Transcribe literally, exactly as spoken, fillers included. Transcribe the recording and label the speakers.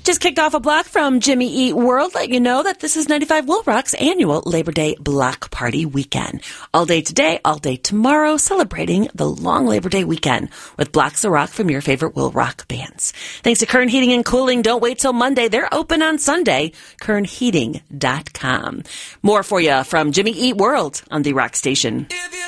Speaker 1: Just kicked off a block from Jimmy Eat World, let you know that this is ninety-five Will Rock's annual Labor Day Block Party Weekend. All day today, all day tomorrow, celebrating the long Labor Day weekend with blocks of rock from your favorite Will Rock bands. Thanks to Kern Heating and Cooling. Don't wait till Monday. They're open on Sunday. kern heating dot com. More for you from Jimmy Eat World on the Rock Station.
Speaker 2: If